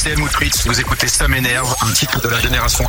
c'est Helmut Fritz, vous écoutez Ça m'énerve, un titre de la génération